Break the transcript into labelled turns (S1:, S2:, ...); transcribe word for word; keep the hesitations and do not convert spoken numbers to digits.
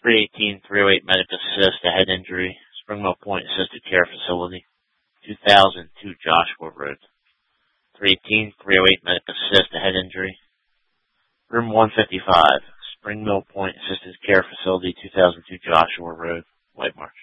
S1: three eighteen three oh eight Medic Assist, a head injury, Spring Mill Point Assisted Care Facility, two thousand two Joshua Road. three eighteen three oh eight Medic Assist, a head injury, Room one fifty-five, Spring Mill Point Assisted Care Facility, two thousand two Joshua Road, White Marsh.